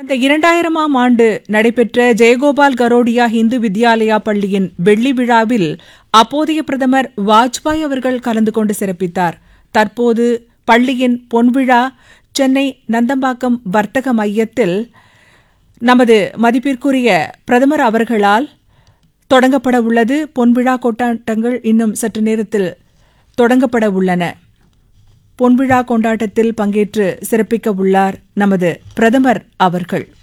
கடந்த 2000ஆம் ஆண்டு நடைபெற்ற ஜெயகோபால் கரோடியா இந்து வித்யாலயா பள்ளியின் வெள்ளி விழாவில் அப்போதைய பிரதமர் வாஜ்பாய் அவர்கள் கலந்து கொண்டு சிறப்பித்தார். தற்போது பள்ளியின் பொன்விழா சென்னை நந்தம்பாக்கம் வர்த்தக மையத்தில் நமது மதிப்பிற்குரிய பிரதமர் அவர்களால் தொடங்கப்பட உள்ளது. பொன்விழா கொண்டாட்டங்கள் இன்னும் சற்று நேரத்தில் தொடங்கப்பட உள்ளன. பொன்விழா கொண்டாட்டத்தில் பங்கேற்று சிறப்பிக்க உள்ளார் நமது பிரதமர் அவர்கள்.